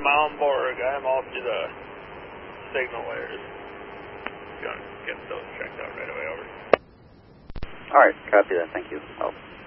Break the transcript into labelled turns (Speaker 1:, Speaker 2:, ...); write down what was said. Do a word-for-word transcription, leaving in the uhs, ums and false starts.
Speaker 1: I'm on board. I am off to the signal layers. Gonna get those checked out right away, over.
Speaker 2: Alright, copy that, thank you. Oh.